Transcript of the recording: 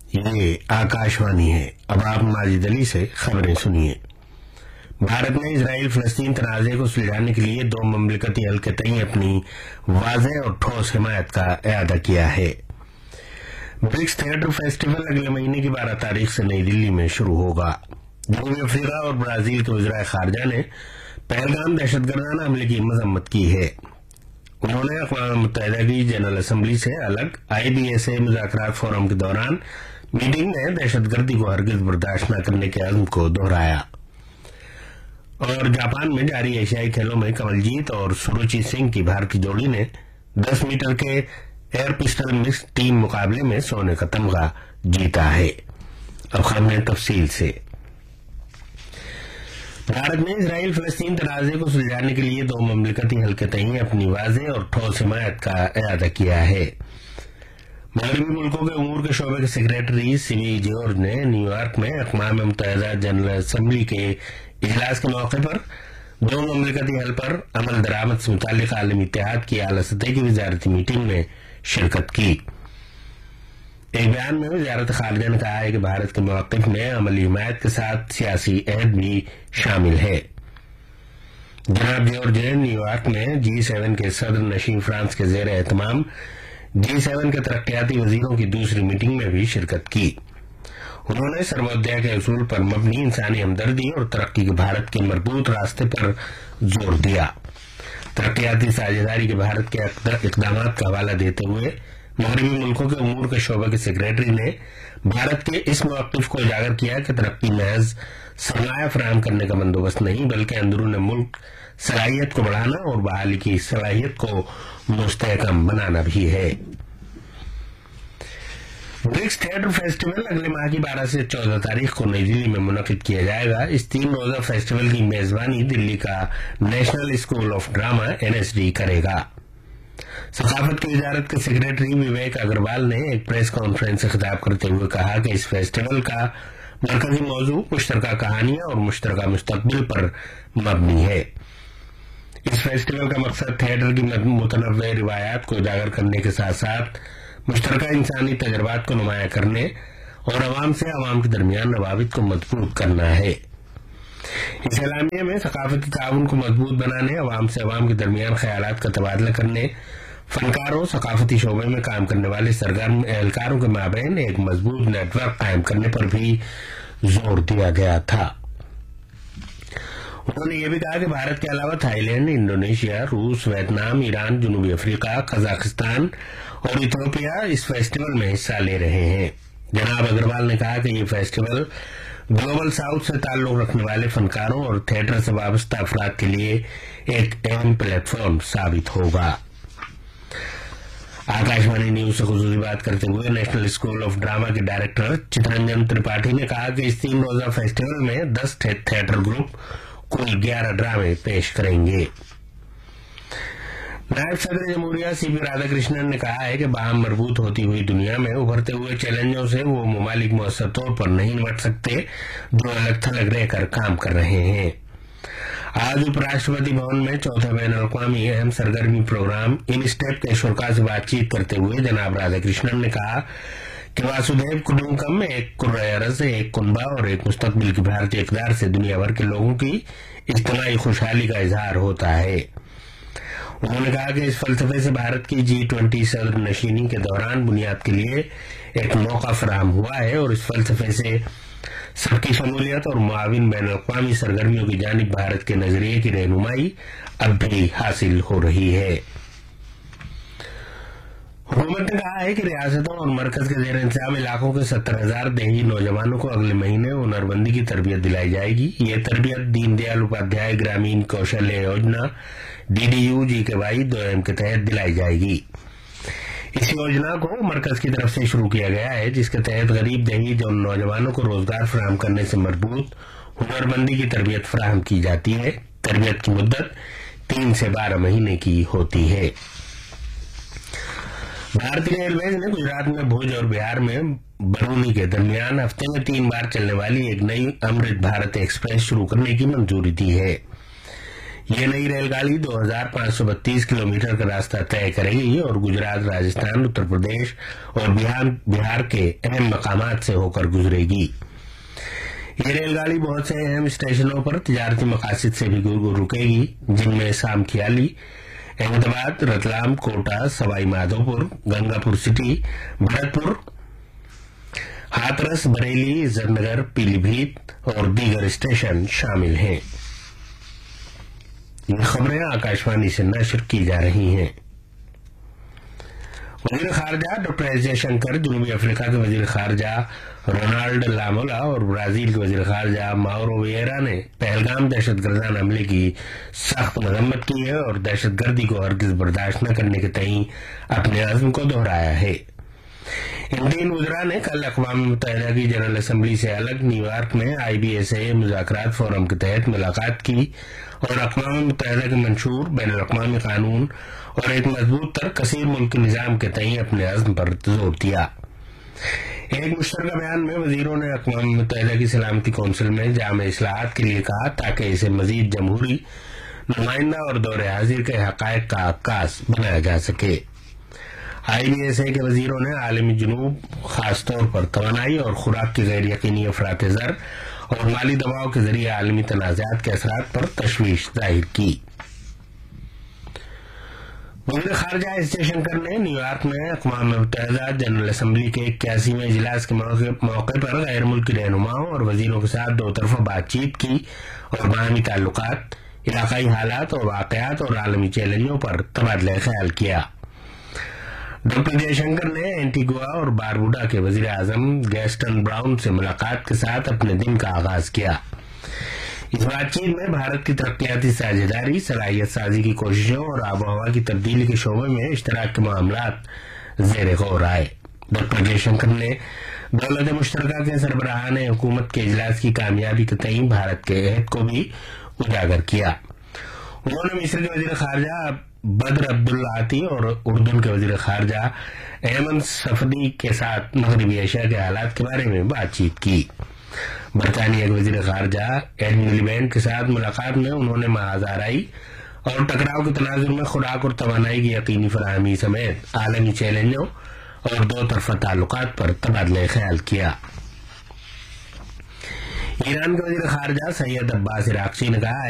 ये आकाशवाणी है। अब आप माजिद अली से खबरें सुनिए। भारत ने इसराइल फलस्तीन तनाज़े को सुलझाने के लिए दो ममलिकती हल के तय अपनी वाज़ेह और ठोस हिमायत का इआदा किया है। ब्रिक्स थिएटर फेस्टिवल अगले महीने की 12 तारीख से नई दिल्ली में शुरू होगा। जनूबी अफ्रीका और ब्राजील के वज़ीर ख़ारजा ने पहलगाम दहशतगर्दाना हमले की मजम्मत की है। उन्होंने अक़वाम मुत्तहिदा की जनरल असम्बली से अलग IBSA मुज़ाकरात फोरम के दौरान मीटिंग में दहशतगर्दी को हरगिज बर्दाश्त न करने के अज़्म को दोहराया। और जापान में जारी एशियाई खेलों में कमलजीत और सुरुचि सिंह की भारतीय जोड़ी ने 10 मीटर के एयर पिस्टल मिक्स टीम मुकाबले में सोने का तमगा जीता है। अब खबरें तफसील से। भारत ने इसराइल फलस्तीन तनाज़े को सुलझाने के लिए दो ममलिकती हल के तय अपनी वाज़ेह और ठोस हिमायत का इआदा किया है। मगरबी मुल्कों के उमूर के शोबे के सेक्रेटरी सिवी जॉर्ज ने न्यूयॉर्क में अक़वाम मुत्तहिदा जनरल असम्बली के इजलास के मौके पर दो ममलिकती हल पर अमल दरामद से मुताल्लिक़ आलमी इत्तेहाद की आला सतह की वज़ारती मीटिंग में शिरकत की। एक बयान में वज़ारत ख़ारजा ने कहा है कि भारत के मौक़िफ़ में अमली हिमायत के साथ सियासी अहद भी शामिल है। जनाब जॉर्ज ने न्यूयॉर्क में G7 के सदर नशीन फ्रांस के ज़ेर एहतमाम G7 के तरक्याती वज़ीरों की दूसरी मीटिंग में भी शिरकत की। उन्होंने सर्वोदय के असूल पर मबनी इंसानी हमदर्दी और तरक्की के भारत के मजबूत रास्ते पर जोर दिया। तरक्याती साझेदारी के भारत के इक़दामात का हवाला देते हुए मगरबी मुल्कों के उमूर के शोबे के सेक्रेटरी ने भारत के इस मौक़िफ़ को उजागर किया कि तरक्की महज सरमाया फराहम करने का बंदोबस्त नहीं बल्कि अंदरून मुल्क सलाहियत को बढ़ाना और बहाली की सलाहियत को मुस्तहकम बनाना भी है। ब्रिक्स थिएटर फेस्टिवल अगले माह की 12 से 14 तारीख को नई दिल्ली में मुनक़िद किया जाएगा। इस 3 रोज़ा फेस्टिवल की मेजबानी दिल्ली का national school of drama NSD करेगा। सकाफत की वजारत के सेक्रेटरी विवेक अग्रवाल ने एक प्रेस कॉन्फ्रेंस से खिताब करते हुए कहा कि इस फेस्टिवल का मरकजी मौजू मुश्तरका कहानियां और मुश्तरका मुस्तक़बिल पर मबनी है। इस फेस्टिवल का मकसद थिएटर की मुतनव्वे रिवायात को उजागर करने के साथ साथ मुश्तरका इंसानी तजर्बात को नुमाया करने और अवाम से अवाम के दरमियान रवाबित को मजबूत करना है। इस एलामिया में सकाफती ताउन को मजबूत बनाने, अवाम से अवाम के दरमियान ख्यालात का तबादला करने, फनकारों सकाफती शोबे में काम करने वाले सरगर्म एहलकारों के माबैन एक मजबूत नेटवर्क कायम करने पर भी जोर दिया गया था। उन्होंने ये भी कहा कि भारत के अलावा थाईलैंड, इंडोनेशिया, रूस, वियतनाम, ईरान, जनूबी अफ्रीका, कजाकिस्तान और इथियोपिया इस फेस्टिवल में हिस्सा ले रहे हैं। जनाब अग्रवाल ने कहा कि ये फेस्टिवल ग्लोबल साउथ से ताल्लुक रखने वाले फनकारों और थिएटर से वाबस्ता अफराद के लिए एक अहम प्लेटफॉर्म साबित होगा। आकाशवाणी न्यूज से खुसूसी बात करते हुए नेशनल स्कूल ऑफ ड्रामा के डायरेक्टर चितरंजन त्रिपाठी ने कहा कि इस 3 रोज़ा फेस्टिवल में 10 थिएटर ग्रुप कुल 11 ड्रामे पेश करेंगे। नायब सदर जमहूरिया CP राधाकृष्णन ने कहा है कि बाहम मजबूत होती हुई दुनिया में उभरते हुए चैलेंजों से वो ममालिक मौसर तौर पर नहीं निपट सकते जो अलग थलग रहकर काम कर रहे हैं। आज उपराष्ट्रपति भवन में चौथे बैन अवी अहम सरगर्मी प्रोग्राम इन स्टेप के शुरा से बातचीत करते हुए जनाब राधाकृष्णन ने कहा कि वासुदेव कुटुंबकम एक कुर्रअरज़, एक कुनबा और एक मुस्तकबिल की भारतीय इक़दार से दुनिया भर के लोगों की इज्तिमाई खुशहाली का इजहार होता है। उन्होंने कहा कि इस फलसफे से भारत की G20 सदर नशीनी के दौरान बुनियाद के लिए एक मौका फराहम हुआ है और इस फलसफे से सबकी शमूलियत और मुआविन बैन अवी सरगर्मियों की जानिब भारत के नजरिए की रहनुमाई अब भी हासिल हो रही है। हुकूमत ने कहा है कि रियासतों और मरकज के जेर इंतजाम इलाकों के 70,000 देही नौजवानों को अगले महीने हुनरबंदी की तरबियत दिलाई जाएगी। ये तरबियत दीनदयाल उपाध्याय ग्रामीण कौशल्य योजना DDU-GKY 2M के तहत दिलाई जाएगी। इस योजना को मरकज की तरफ से शुरू किया गया है जिसके तहत गरीब देही जो नौजवानों को रोजगार फराहम करने से मजबूत हुनरबंदी की तरबियत फराहम की जाती है। तरबियत की मुद्दत 3 से 12 महीने की होती है। भारतीय रेलवे ने गुजरात में भुज और बिहार में बरूनी के दरमियान हफ्ते में 3 बार चलने वाली एक नई अमृत भारत एक्सप्रेस शुरू करने की मंजूरी दी है। یہ نئی ریل گاڑی 2532 کلومیٹر کا راستہ طے کرے گی اور گجرات، راجستھان، اتر پردیش اور بہار کے اہم مقامات سے ہو کر گزرے گی۔ یہ ریل گاڑی بہت سے اہم اسٹیشنوں پر تجارتی مقاصد سے بھی رکے گی، جن میں سامکھیالی، احمد آباد، رتلام، کوٹا، سوائی مادھوپور، گنگا پور سٹی، بھرتپور، ہاتھرس، بریلی، عزت نگر، پیلی بھیت اور دیگر اسٹیشن شامل ہیں۔ یہ خبریں آکاشوانی سے نشر کی جا رہی ہیں۔ وزیر خارجہ ڈاکٹر ایس جے شنکر، جنوبی افریقہ کے وزیر خارجہ رونالڈ لامولا اور برازیل کے وزیر خارجہ ماورو ویئرا نے پہلگام دہشت گردانہ حملے کی سخت مذمت کی ہے اور دہشت گردی کو ہرگز برداشت نہ کرنے کے تئیں اپنے عزم کو دہرایا ہے۔ ان تین وزراء نے کل اقوام متحدہ کی جنرل اسمبلی سے الگ نیو یارک میں IBSA مذاکرات فورم کے تحت ملاقات کی اور اقوام متحدہ کے منشور بین الاقوامی قانون اور ایک مضبوط تر کثیر ملکی نظام کے تئیں اپنے عزم پر زور دیا۔ ایک مشترکہ بیان میں وزیروں نے اقوام متحدہ کی سلامتی کونسل میں جامع اصلاحات کے لیے کہا تاکہ اسے مزید جمہوری، نمائندہ اور دور حاضر کے حقائق کا عکاس بنایا جا سکے۔ IBSA کے وزیروں نے عالمی جنوب، خاص طور پر توانائی اور خوراک کی غیر یقینی افراط زر اور مالی دباؤ کے ذریعے عالمی تنازعات کے اثرات پر تشویش ظاہر کی۔ وزیر خارجہ ایس جے شنکر نے نیو یارک میں اقوام متحدہ جنرل اسمبلی کے 81ویں اجلاس کے موقع پر غیر ملکی رہنماؤں اور وزیروں کے ساتھ دو طرفہ بات چیت کی اور باہمی تعلقات، علاقائی حالات اور واقعات اور عالمی چیلنجوں پر تبادلہ خیال کیا۔ ڈاکٹر جے شنکر نے اینٹیگوا اور باربوڈا کے وزیر اعظم گیسٹن براؤن سے ملاقات کے ساتھ اپنے دن کا آغاز کیا۔ اس بات چیت میں بھارت کی ترقیاتی ساجھیداری، صلاحیت سازی کی کوششوں اور آب و ہوا کی تبدیلی کے شعبے میں اشتراک کے معاملات زیر غور آئے۔ ڈاکٹر جے شنکر نے دولت مشترکہ کے سربراہان حکومت کے اجلاس کی کامیابی کے تئیں بھارت کے عہد کو بھی اجاگر کیا۔ انہوں نے مصر کے وزیر خارجہ بدر عبدالعاطی اور اردن کے وزیر خارجہ ایمن صفدی کے ساتھ مغربی ایشیا کے حالات کے بارے میں بات چیت کی۔ برطانیہ کے وزیر خارجہ ایڈ ملیبینڈ کے ساتھ ملاقات میں انہوں نے محاذ آرائی اور ٹکراؤ کے تناظر میں خوراک اور توانائی کی یقینی فراہمی سمیت عالمی چیلنجوں اور دو طرفہ تعلقات پر تبادلہ خیال کیا۔ ایران کے وزیر خارجہ سید عباس عراقچی نے کہا